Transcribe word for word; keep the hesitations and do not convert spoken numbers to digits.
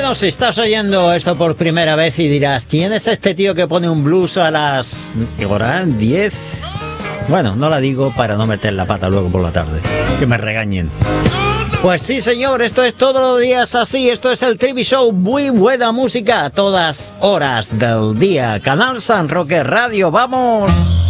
Bueno, si estás oyendo esto por primera vez y dirás, ¿quién es este tío que pone un blues a las... ¿qué hora? ¿diez? Bueno, no la digo para no meter la pata luego por la tarde, que me regañen. Pues sí, señor, esto es todos los días así, esto es el Trivi Show, muy buena música a todas horas del día. Canal San Roque Radio, ¡vamos!